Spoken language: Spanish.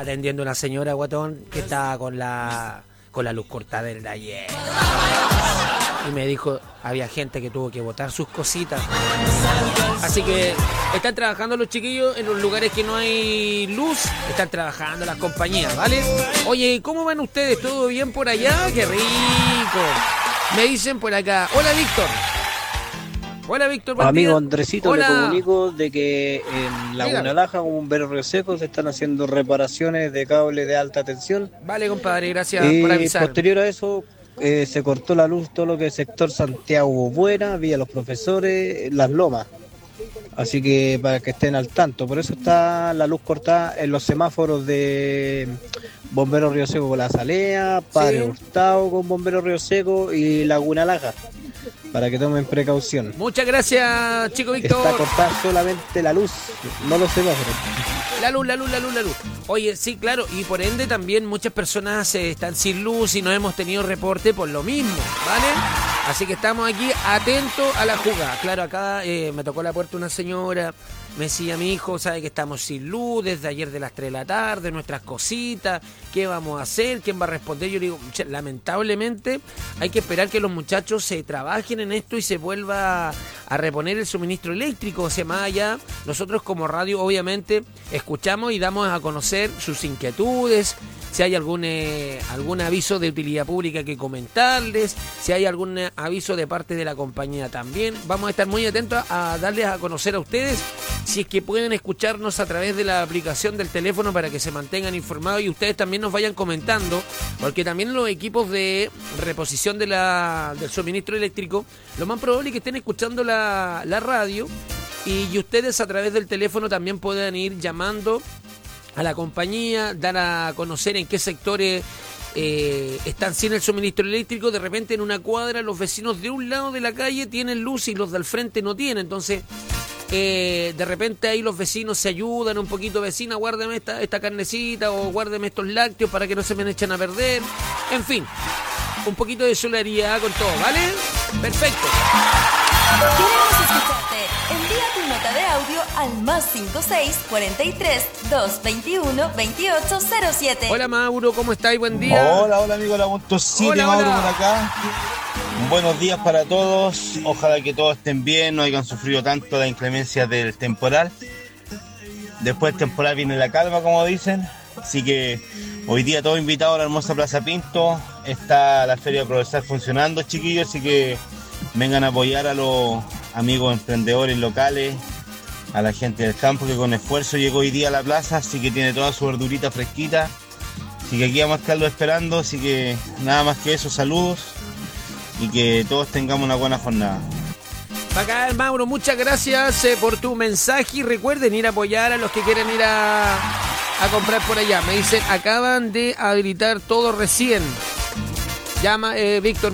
atendiendo una señora, guatón, que estaba con la luz cortada del ayer. Y me dijo, había gente que tuvo que botar sus cositas. Así que están trabajando los chiquillos en los lugares que no hay luz. Están trabajando las compañías, ¿vale? Oye, ¿cómo van ustedes? ¿Todo bien por allá? ¡Qué rico! Me dicen por acá. Hola, Víctor. Hola, Víctor. Amigo Andresito, hola. Le comunico de que en Laguna Laja, como Bomberos Río Seco, se están haciendo reparaciones de cable de alta tensión. Vale, compadre, gracias por avisar. Posterior a eso, se cortó la luz todo lo que es sector Santiago Buena, vía Los Profesores, Las Lomas. Así que para que estén al tanto, por eso está la luz cortada en los semáforos de Bomberos Río Seco con La Salea, Padre Hurtado con Bomberos Río Seco y Laguna Laja, para que tomen precaución. Muchas gracias, chico Víctor. Está cortada solamente la luz, no los semáforos. La luz. Oye, sí, claro, y por ende también muchas personas están sin luz y no hemos tenido reporte por lo mismo, ¿vale? Así que estamos aquí atentos a la jugada. Claro, acá me tocó la puerta una señora, me decía, mi hijo sabe que estamos sin luz desde ayer de las 3 de la tarde, nuestras cositas, ¿qué vamos a hacer? ¿Quién va a responder? Yo le digo, lamentablemente hay que esperar que los muchachos se trabajen en esto y se vuelva a reponer el suministro eléctrico. O sea, más allá, nosotros como radio obviamente escuchamos y damos a conocer sus inquietudes, si hay algún aviso de utilidad pública que comentarles, si hay algún aviso de parte de la compañía también. Vamos a estar muy atentos a darles a conocer a ustedes si es que pueden escucharnos a través de la aplicación del teléfono para que se mantengan informados y ustedes también nos vayan comentando, porque también los equipos de reposición del suministro eléctrico, lo más probable es que estén escuchando la radio y ustedes a través del teléfono también puedan ir llamando a la compañía, dar a conocer en qué sectores están sin el suministro eléctrico. De repente en una cuadra los vecinos de un lado de la calle tienen luz y los del frente no tienen, entonces de repente ahí los vecinos se ayudan un poquito, vecina, guárdeme esta carnecita o guárdeme estos lácteos para que no se me echen a perder, en fin, un poquito de solidaridad con todo, ¿vale? Perfecto. Queremos escucharte. Envía tu nota de audio al +56 43 221 2807. Hola Mauro, ¿cómo estáis? Buen día. Hola amigo Lagunto City, Mauro por acá. Buenos días para todos. Ojalá que todos estén bien, no hayan sufrido tanto la inclemencia del temporal. Después del temporal viene la calma, como dicen. Así que hoy día todos invitados a la hermosa Plaza Pinto. Está la Feria Progresar funcionando, chiquillos, así que vengan a apoyar a los amigos emprendedores locales, a la gente del campo que con esfuerzo llegó hoy día a la plaza, así que tiene toda su verdurita fresquita. Así que aquí vamos a estarlo esperando, así que nada más que eso, saludos y que todos tengamos una buena jornada. Bacán, Mauro, muchas gracias por tu mensaje y recuerden ir a apoyar a los que quieren ir a comprar por allá. Me dicen, acaban de habilitar todo recién. Llama, Víctor.